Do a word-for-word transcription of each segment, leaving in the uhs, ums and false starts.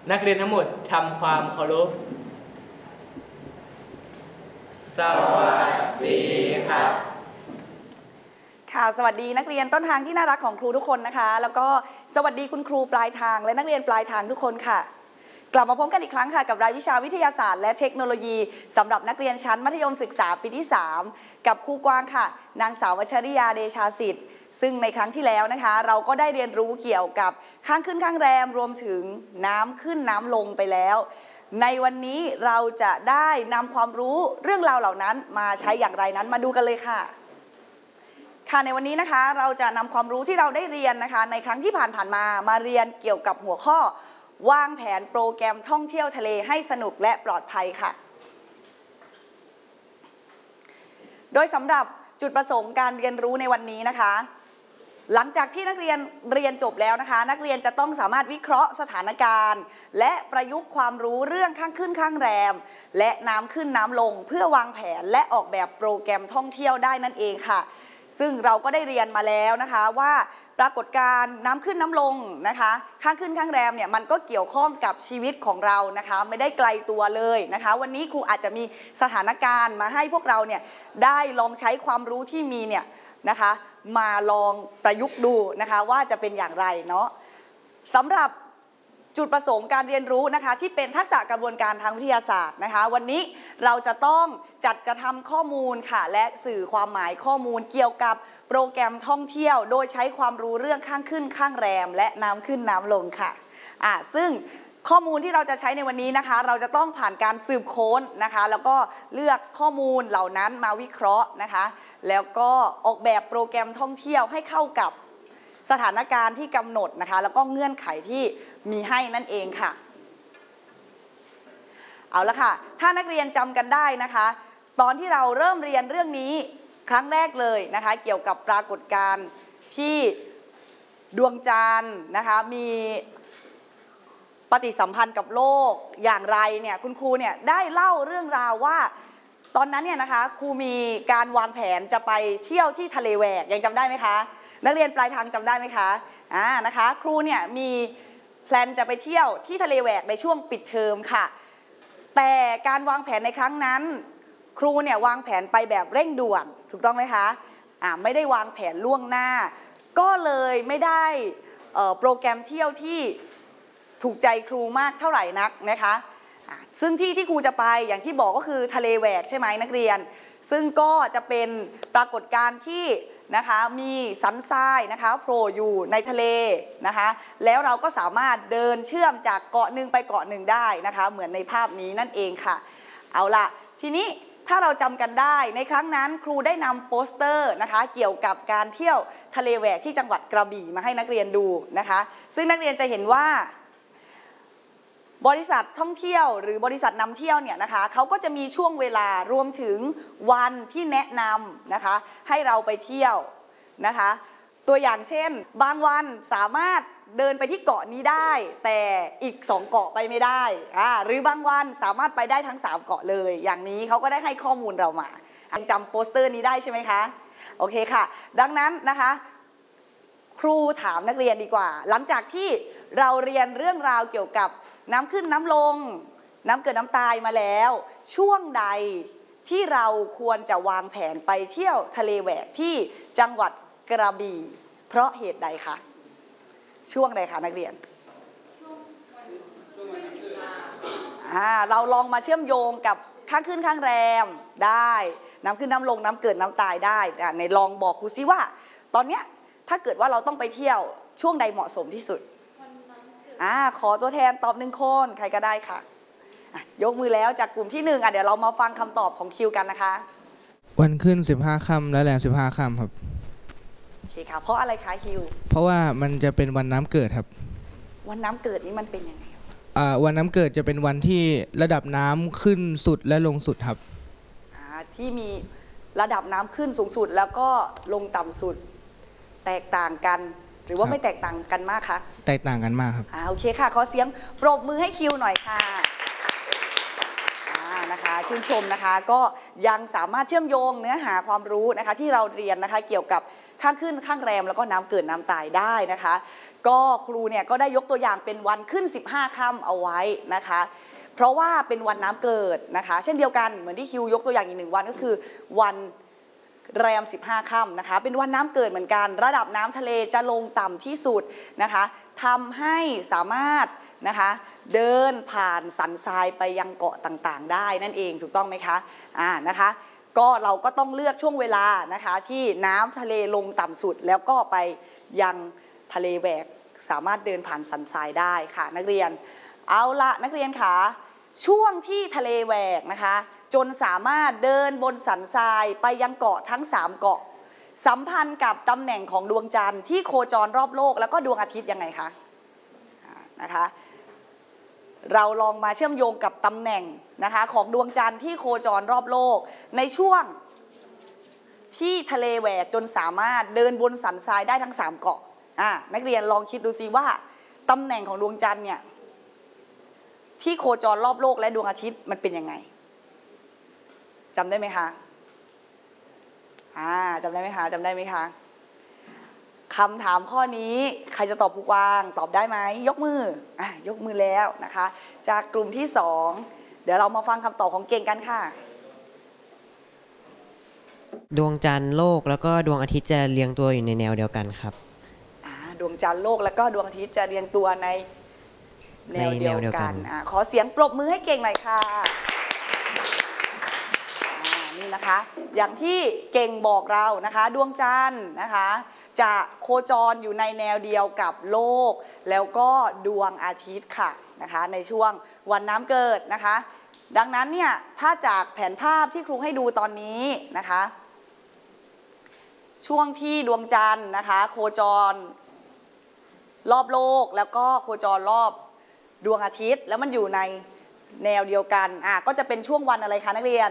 นักเรียนทั้งหมดทำความเคารพสวัสดีครับค่ะสวัสดีนักเรียนต้นทางที่น่ารักของครูทุกคนนะคะแล้วก็สวัสดีคุณครูปลายทางและนักเรียนปลายทางทุกคนค่ะกลับมาพบกันอีกครั้งค่ะกับรายวิชาวิทยาศาสตร์และเทคโนโลยีสำหรับนักเรียนชั้นมัธยมศึกษาปีที่สามกับครูกวางค่ะนางสาววชริยาเดชาสิทธิ์ซึ่งในครั้งที่แล้วนะคะเราก็ได้เรียนรู้เกี่ยวกับข้างขึ้นข้างแรมรวมถึงน้ำขึ้นน้ำลงไปแล้วในวันนี้เราจะได้นำความรู้เรื่องราวเหล่านั้นมาใช้อย่างไรนั้นมาดูกันเลยค่ะค่ะในวันนี้นะคะเราจะนำความรู้ที่เราได้เรียนนะคะในครั้งที่ผ่านๆมามาเรียนเกี่ยวกับหัวข้อวางแผนโปรแกรมท่องเที่ยวทะเลให้สนุกและปลอดภัยค่ะโดยสำหรับจุดประสงค์การเรียนรู้ในวันนี้นะคะหลังจากที่นักเรียนเรียนจบแล้วนะคะนักเรียนจะต้องสามารถวิเคราะห์สถานการณ์และประยุกต์ความรู้เรื่องข้างขึ้นข้างแรมและน้ำขึ้นน้ำลงเพื่อวางแผนและออกแบบโปรแกรมท่องเที่ยวได้นั่นเองค่ะซึ่งเราก็ได้เรียนมาแล้วนะคะว่าปรากฏการณ์น้ำขึ้นน้ำลงนะคะข้างขึ้นข้างแรมเนี่ยมันก็เกี่ยวข้องกับชีวิตของเรานะคะไม่ได้ไกลตัวเลยนะคะวันนี้ครูอาจจะมีสถานการณ์มาให้พวกเราเนี่ยได้ลองใช้ความรู้ที่มีเนี่ยนะคะมาลองประยุกต์ดูนะคะว่าจะเป็นอย่างไรเนาะสำหรับจุดประสงค์การเรียนรู้นะคะที่เป็นทักษะกระบวนการทางวิทยาศาสตร์นะคะวันนี้เราจะต้องจัดกระทำข้อมูลค่ะและสื่อความหมายข้อมูลเกี่ยวกับโปรแกรมท่องเที่ยวโดยใช้ความรู้เรื่องข้างขึ้นข้างแรมและน้ำขึ้นน้ำลงค่ะอ่าซึ่งข้อมูลที่เราจะใช้ในวันนี้นะคะเราจะต้องผ่านการสืบค้นนะคะแล้วก็เลือกข้อมูลเหล่านั้นมาวิเคราะห์นะคะแล้วก็ออกแบบโปรแกรมท่องเที่ยวให้เข้ากับสถานการณ์ที่กำหนดนะคะแล้วก็เงื่อนไขที่มีให้นั่นเองค่ะเอาละค่ะถ้านักเรียนจำกันได้นะคะตอนที่เราเริ่มเรียนเรื่องนี้ครั้งแรกเลยนะคะเกี่ยวกับปรากฏการณ์ที่ดวงจันทร์นะคะมีปฏิสัมพันธ์กับโลกอย่างไรเนี่ยคุณครูเนี่ยได้เล่าเรื่องราวว่าตอนนั้นเนี่ยนะคะครูมีการวางแผนจะไปเที่ยวที่ทะเลแหวกยังจำได้ไหมคะนักเรียนปลายทางจำได้ไหมคะอ่านะคะครูเนี่ยมีแพลนจะไปเที่ยวที่ทะเลแหวกในช่วงปิดเทอมค่ะแต่การวางแผนในครั้งนั้นครูเนี่ยวางแผนไปแบบเร่งด่วนถูกต้องไหมคะอ่าไม่ได้วางแผนล่วงหน้าก็เลยไม่ได้โปรแกรมเที่ยวที่ถูกใจครูมากเท่าไหร่นักนะคะซึ่งที่ที่ครูจะไปอย่างที่บอกก็คือทะเลแหวกใช่ไหมนักเรียนซึ่งก็จะเป็นปรากฏการณ์ที่นะคะมีสันทรายนะคะโผล่อยู่ในทะเลนะคะแล้วเราก็สามารถเดินเชื่อมจากเกาะหนึ่งไปเกาะหนึ่งได้นะคะเหมือนในภาพนี้นั่นเองค่ะเอาล่ะทีนี้ถ้าเราจำกันได้ในครั้งนั้นครูได้นำโปสเตอร์นะคะเกี่ยวกับการเที่ยวทะเลแหวกที่จังหวัดกระบี่มาให้นักเรียนดูนะคะซึ่งนักเรียนจะเห็นว่าบริษัทท่องเที่ยวหรือบริษัทนำเที่ยวเนี่ยนะคะเขาก็จะมีช่วงเวลารวมถึงวันที่แนะนำนะคะให้เราไปเที่ยวนะคะตัวอย่างเช่นบางวันสามารถเดินไปที่เกาะนี้ได้แต่อีกสองเกาะไปไม่ได้อ่าหรือบางวันสามารถไปได้ทั้งสามเกาะเลยอย่างนี้เขาก็ได้ให้ข้อมูลเรามายังจำโปสเตอร์นี้ได้ใช่ไหมคะโอเคค่ะดังนั้นนะคะครูถามนักเรียนดีกว่าหลังจากที่เราเรียนเรื่องราวเกี่ยวกับน้ำขึ้นน้ำลงน้ำเกิดน้ำตายมาแล้วช่วงใดที่เราควรจะวางแผนไปเที่ยวทะเลแหวกที่จังหวัดกระบี่เพราะเหตุใดคะช่วงใดคะนักเรียนอ่าเราลองมาเชื่อมโยงกับข้างขึ้นข้างแรมได้น้ำขึ้นน้ำลงน้ำเกิดน้ำตายได้ในลองบอกครูซิว่าตอนเนี้ยถ้าเกิดว่าเราต้องไปเที่ยวช่วงใดเหมาะสมที่สุดอ่าขอตัวแทนตอบหนึ่งคนใครก็ได้ค่ะยกมือแล้วจากกลุ่มที่หนึ่งอ่ะเดี๋ยวเรามาฟังคำตอบของคิวกันนะคะวันขึ้นสิบห้าค่ำและแรมสิบห้าค่ำครับโอเคค่ะเพราะอะไรคะคิวเพราะว่ามันจะเป็นวันน้ำเกิดครับวันน้ำเกิดนี้มันเป็นยังไงอ่าวันน้ำเกิดจะเป็นวันที่ระดับน้ำขึ้นสุดและลงสุดครับอ่าที่มีระดับน้ำขึ้นสูงสุดแล้วก็ลงต่ำสุดแตกต่างกันหรือว่าไม่แตกต่างกันมากคะแตกต่างกันมากครับอ่าโอเคค่ะขอเสียงปรบมือให้คิวหน่อยค่ะอ่านะคะชื่นชมนะคะก็ยังสามารถเชื่อมโยงเนื้อหาความรู้นะคะที่เราเรียนนะคะเกี่ยวกับข้างขึ้นข้างแรมแล้วก็น้ำเกิดน้ำตายได้นะคะก็ครูเนี่ยก็ได้ยกตัวอย่างเป็นวันขึ้นสิบห้าค่ำเอาไว้นะคะเพราะว่าเป็นวันน้ำเกิดนะคะเช่นเดียวกันเหมือนที่คิวยกตัวอย่างอีกหนึ่งวันก็คือวันแรมสิบห้าค่ำนะคะเป็นวันน้ำเกิดเหมือนกันระดับน้ำทะเลจะลงต่ำที่สุดนะคะทำให้สามารถนะคะเดินผ่านสันทรายไปยังเกาะต่างๆได้นั่นเองถูกต้องไหมคะอ่านะคะก็เราก็ต้องเลือกช่วงเวลานะคะที่น้ำทะเลลงต่ำสุดแล้วก็ไปยังทะเลแหวกสามารถเดินผ่านสันทรายได้ค่ะนักเรียนเอาละนักเรียนค่ะช่วงที่ทะเลแหวกนะคะจนสามารถเดินบนสันทรายไปยังเกาะทั้งสามเกาะสัมพันธ์กับตำแหน่งของดวงจันทร์ที่โคจรรอบโลกแล้วก็ดวงอาทิตย์ยังไงคะนะคะเราลองมาเชื่อมโยงกับตำแหน่งนะคะของดวงจันทร์ที่โคจรรอบโลกในช่วงที่ทะเลแหวกจนสามารถเดินบนสันทรายได้ทั้งสามเกาะอ่านักเรียนลองคิดดูสิว่าตำแหน่งของดวงจันทร์เนี่ยที่โคจรรอบโลกและดวงอาทิตย์มันเป็นยังไงจำได้ไหมคะอ่าจำได้ไหมคะจำได้ไหมคะคำถามข้อนี้ใครจะตอบผู้กว้างตอบได้ไหมยกมืออ่ะยกมือแล้วนะคะจากกลุ่มที่สองเดี๋ยวเรามาฟังคำตอบของเก่งกันค่ะดวงจันทร์โลกแล้วก็ดวงอาทิตย์จะเรียงตัวอยู่ในแนวเดียวกันครับดวงจันทร์โลกแล้วก็ดวงอาทิตย์จะเรียงตัวในแนวเดียวกันอขอเสียงปรบมือให้เก่งหน่อยค่ะนี่นะคะอย่างที่เก่งบอกเรานะคะดวงจันทร์นะคะจะโคจรอยู่ในแนวเดียวกับโลกแล้วก็ดวงอาทิตย์ค่ะนะคะในช่วงวันน้ำเกิดนะคะดังนั้นเนี่ยถ้าจากแผนภาพที่ครูให้ดูตอนนี้นะคะช่วงที่ดวงจันทร์นะคะโคจรรอบโลกแล้วก็โคจรรอบดวงอาทิตย์แล้วมันอยู่ในแนวเดียวกันอ่ะก็จะเป็นช่วงวันอะไรคะนักเรียน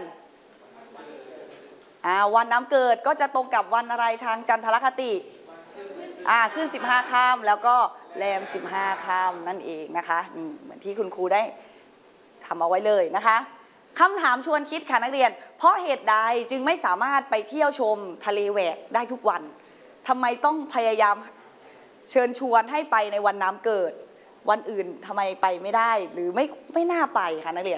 อ่าวันน้ำเกิดก็จะตรงกับวันอะไรทางจันทรคติอ่าขึ้นสิบห้าค่ำแล้วก็แรมสิบห้าค่ำนั่นเองนะคะนี่เหมือนที่คุณครูได้ทำเอาไว้เลยนะคะคำถามชวนคิดค่ะนักเรียนเพราะเหตุใดจึงไม่สามารถไปเที่ยวชมทะเลแหวกได้ทุกวันทำไมต้องพยายามเชิญชวนให้ไปในวันน้ำเกิดวันอื่นทำไมไปไม่ได้หรือไม่ไม่น่าไปคะนักเรียน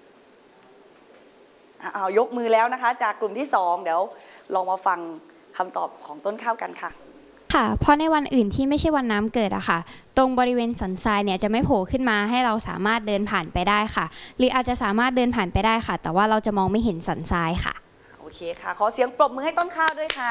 เอายกมือแล้วนะคะจากกลุ่มที่สองเดี๋ยวลองมาฟังคำตอบของต้นข้าวกันค่ะค่ะเพราะในวันอื่นที่ไม่ใช่วันน้ำเกิดอะค่ะตรงบริเวณสันทรายเนี่ยจะไม่โผล่ขึ้นมาให้เราสามารถเดินผ่านไปได้ค่ะหรืออาจจะสามารถเดินผ่านไปได้ค่ะแต่ว่าเราจะมองไม่เห็นสันทรายค่ะโอเคค่ะขอเสียงปรบมือให้ต้นข้าวด้วยค่ะ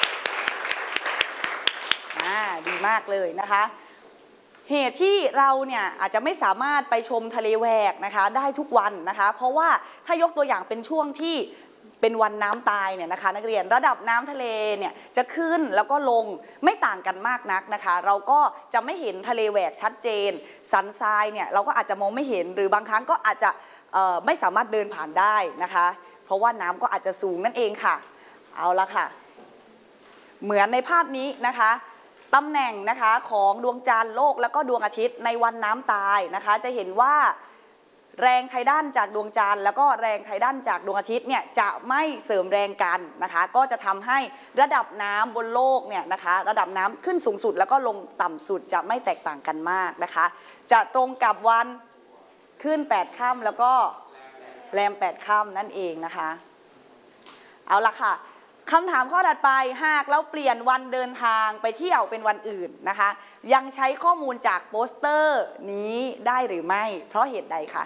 อ่าดีมากเลยนะคะเหตุที่เราเนี่ยอาจจะไม่สามารถไปชมทะเลแหวกนะคะได้ทุกวันนะคะเพราะว่าถ้ายกตัวอย่างเป็นช่วงที่เป็นวันน้ำตายเนี่ยนะคะนักเรียนระดับน้ำทะเลเนี่ยจะขึ้นแล้วก็ลงไม่ต่างกันมากนักนะคะเราก็จะไม่เห็นทะเลแหวกชัดเจนสันทรายเนี่ยเราก็อาจจะมองไม่เห็นหรือบางครั้งก็อาจจะไม่สามารถเดินผ่านได้นะคะเพราะว่าน้ำก็อาจจะสูงนั่นเองค่ะเอาละค่ะเหมือนในภาพนี้นะคะตำแหน่งนะคะของดวงจันทร์โลกแล้วก็ดวงอาทิตย์ในวันน้ำตายนะคะจะเห็นว่าแรงไทดันจากดวงจันทร์แล้วก็แรงไทดันจากดวงอาทิตย์เนี่ยจะไม่เสริมแรงกันนะคะก็จะทำให้ระดับน้ำบนโลกเนี่ยนะคะระดับน้ำขึ้นสูงสุดแล้วก็ลงต่ำสุดจะไม่แตกต่างกันมากนะคะจะตรงกับวันขึ้นแปดค่ำแล้วก็แรมแปดค่ำนั่นเองนะคะเอาละค่ะคำถามข้อถัดไปหากเราเปลี่ยนวันเดินทางไปเที่ยวเป็นวันอื่นนะคะยังใช้ข้อมูลจากโปสเตอร์นี้ได้หรือไม่เพราะเหตุใดคะ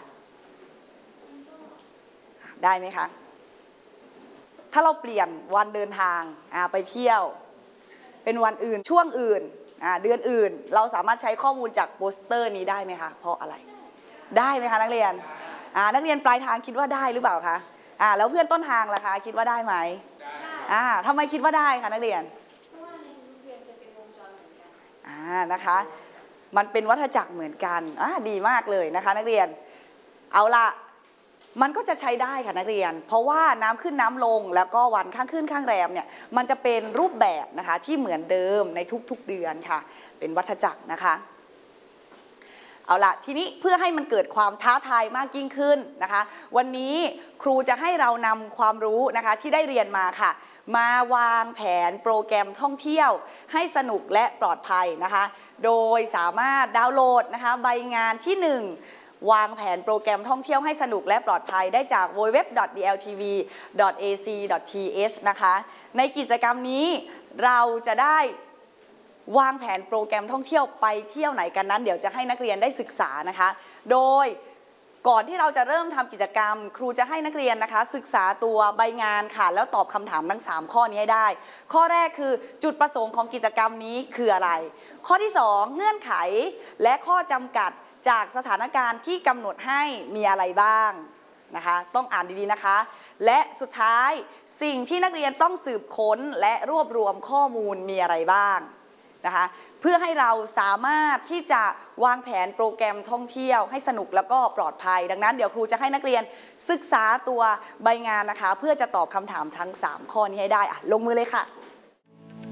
ได้ไหมคะถ้าเราเปลี่ยนวันเดินทางไปเที่ยวเป็นวันอื่นช่วงอื่นเดือนอื่นเราสามารถใช้ข้อมูลจากโปสเตอร์นี้ได้ไหมคะเพราะอะไรได้ไหมคะนักเรียนนักเรียนปลายทางคิดว่าได้หรือเปล่าคะแล้วเพื่อนต้นทางล่ะคะคิดว่าได้ไหมอ่าทำไมคิดว่าได้คะนักเรียนเพราะว่าในทุกเรียนจะเป็นวงจรเหมือนกันอ่านะคะมันเป็นวัฏจักรเหมือนกันอ่าดีมากเลยนะคะนักเรียนเอาละมันก็จะใช้ได้ค่ะนักเรียนเพราะว่าน้ำขึ้นน้ำลงแล้วก็วันข้างขึ้นข้างแรมเนี่ยมันจะเป็นรูปแบบนะคะที่เหมือนเดิมในทุกๆเดือนค่ะเป็นวัฏจักรนะคะเอาละทีนี้เพื่อให้มันเกิดความท้าทายมากยิ่งขึ้นนะคะวันนี้ครูจะให้เรานำความรู้นะคะที่ได้เรียนมาค่ะมาวางแผนโปรแกรมท่องเที่ยวให้สนุกและปลอดภัยนะคะโดยสามารถดาวน์โหลดนะคะใบงานที่หนึ่งวางแผนโปรแกรมท่องเที่ยวให้สนุกและปลอดภัยได้จาก ดับเบิลยู ดับเบิลยู ดับเบิลยู ดอท ดี แอล ที วี ดอท เอ ซี ดอท ที เอช นะคะในกิจกรรมนี้เราจะได้วางแผนโปรแกรมท่องเที่ยวไปเที่ยวไหนกันนั้นเดี๋ยวจะให้นักเรียนได้ศึกษานะคะโดยก่อนที่เราจะเริ่มทำกิจกรรมครูจะให้นักเรียนนะคะศึกษาตัวใบงานค่ะแล้วตอบคำถามทั้งสามข้อนี้ให้ได้ข้อแรกคือจุดประสงค์ของกิจกรรมนี้คืออะไรข้อที่สองเงื่อนไขและข้อจำกัดจากสถานการณ์ที่กำหนดให้มีอะไรบ้างนะคะต้องอ่านดีๆนะคะและสุดท้ายสิ่งที่นักเรียนต้องสืบค้นและรวบรวมข้อมูลมีอะไรบ้างนะคะเพื่อให้เราสามารถที่จะวางแผนโปรแกรมท่องเที่ยวให้สนุกแล้วก็ปลอดภัยดังนั้นเดี๋ยวครูจะให้นักเรียนศึกษาตัวใบงานนะคะเพื่อจะตอบคำถามทั้งสามข้อนี้ให้ได้อ่ะลงมือเลยค่ะ